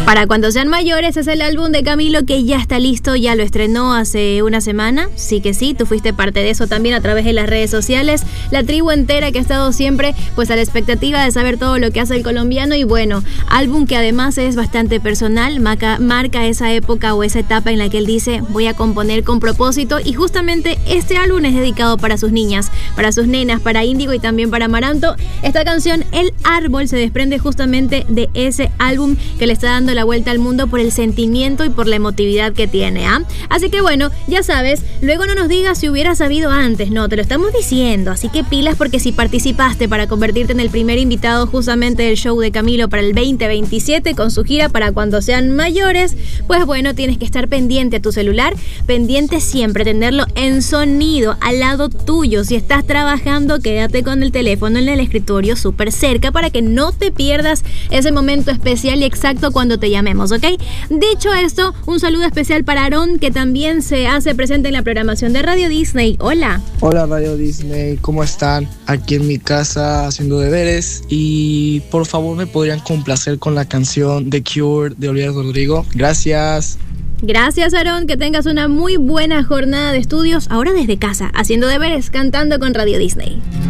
Para cuando sean mayores es el álbum de Camilo que ya está listo, ya lo estrenó hace una semana. Sí que sí, tú fuiste parte de eso también a través de las redes sociales. La tribu entera que ha estado siempre pues a la expectativa de saber todo lo que hace el colombiano. Y bueno, álbum que además es bastante personal, marca esa época o esa etapa en la que él dice voy a componer con propósito. Y justamente este álbum es dedicado para sus niñas, para sus nenas, para Índigo y también para Amaranto. Esta canción, El Árbol, se desprende justamente de ese álbum que le está dando la vuelta al mundo por el sentimiento y por la emotividad que tiene, ¿ah? Así que bueno, ya sabes, luego no nos digas si hubieras sabido antes, no, te lo estamos diciendo, así que pilas porque si participaste para convertirte en el primer invitado justamente del show de Camilo para el 2027 con su gira para cuando sean mayores, pues bueno, tienes que estar pendiente a tu celular, pendiente siempre, tenerlo en sonido al lado tuyo. Si estás trabajando, quédate con el teléfono en el escritorio súper cerca para que no te pierdas ese momento especial y exacto cuando te llamemos, ¿ok? Dicho esto, un saludo especial para Aarón, que también se hace presente en la programación de Radio Disney. Hola. Hola Radio Disney, ¿cómo están? Aquí en mi casa haciendo deberes y por favor me podrían complacer con la canción The Cure de Olivia Rodrigo. Gracias. Gracias, Aarón, que tengas una muy buena jornada de estudios ahora desde casa, haciendo deberes, cantando con Radio Disney.